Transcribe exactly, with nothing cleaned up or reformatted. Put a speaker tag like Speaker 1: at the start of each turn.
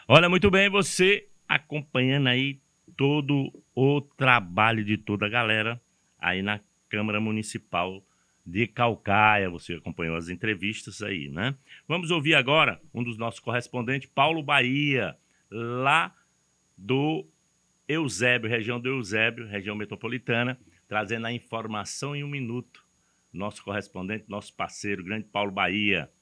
Speaker 1: Olha, muito bem, você acompanhando aí todo o trabalho de toda a galera aí na Câmara Municipal de Caucaia. Você acompanhou as entrevistas aí, né? Vamos ouvir agora um dos nossos correspondentes, Paulo Bahia, lá do Eusébio, região do Eusébio, região metropolitana, trazendo a informação em um minuto. Nosso correspondente, nosso parceiro, grande Paulo Bahia.